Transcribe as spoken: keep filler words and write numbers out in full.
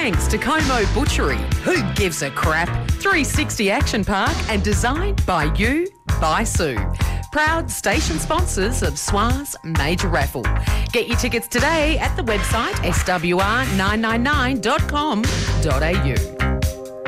thanks to Como Butchery, Who Gives a Crap, three sixty Action Park and designed by you, by Sue. Proud station sponsors of S W A's Major Raffle. Get your tickets today at the website s w r nine nine nine dot com dot a u.